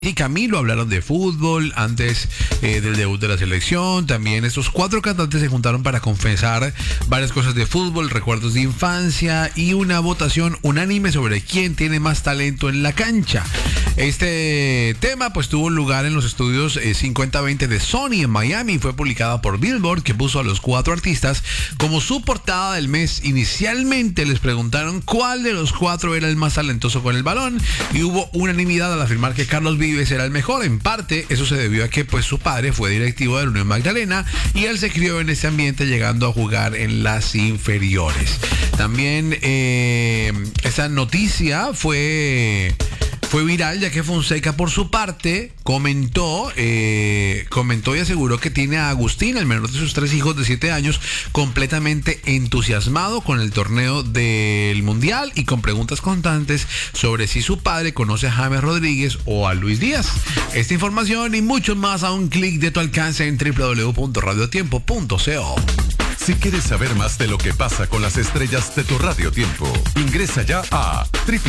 y Camilo hablaron de fútbol antes del debut de la selección. También estos 4 cantantes se juntaron para confesar varias cosas de fútbol, recuerdos de infancia y una votación unánime sobre quién tiene más talento en la cancha. Este tema pues tuvo lugar en los estudios 5020 de Sony en Miami y fue publicada por Billboard, que puso a los 4 artistas como su portada del mes. Inicialmente les preguntaron cuál de los 4 era el más talentoso con el balón y hubo unanimidad al afirmar que Carlos Vives era el mejor. En parte eso se debió a que pues su padre fue directivo de la Unión Magdalena y él se crió en ese ambiente, llegando a jugar en las inferiores. También esa noticia fue viral, ya que Fonseca por su parte comentó y aseguró que tiene a Agustín, el menor de sus 3 hijos de 7 años, completamente entusiasmado con el torneo del Mundial y con preguntas constantes sobre si su padre conoce a James Rodríguez o a Luis Díaz. Esta información y mucho más a un clic de tu alcance en www.radiotiempo.co. Si quieres saber más de lo que pasa con las estrellas de tu Radio Tiempo, ingresa ya a